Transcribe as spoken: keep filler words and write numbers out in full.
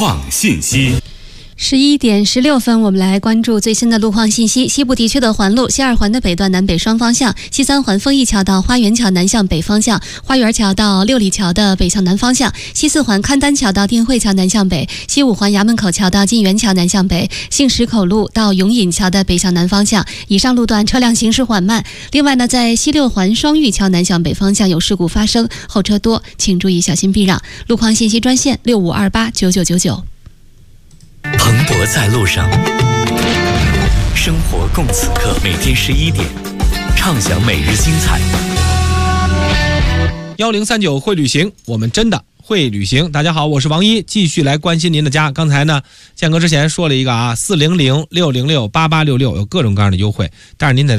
况信息。 十一点十六分，我们来关注最新的路况信息。西部地区的环路：西二环的北段南北双方向，西三环丰益桥到花园桥南向北方向，花园桥到六里桥的北向南方向，西四环勘丹桥到定慧桥南向北，西五环衙门口桥到晋源桥南向北，杏石口路到永隐桥的北向南方向。以上路段车辆行驶缓慢。另外呢，在西六环双峪桥南向北方向有事故发生，后车多，请注意小心避让。路况信息专线六五二八九九九九。 蓬勃在路上，生活共此刻。每天十一点，畅享每日精彩。 幺零三九会旅行，我们真的会旅行。大家好，我是王一，继续来关心您的家。刚才呢，建哥之前说了一个啊，四零零六零六八八六六有各种各样的优惠，但是您得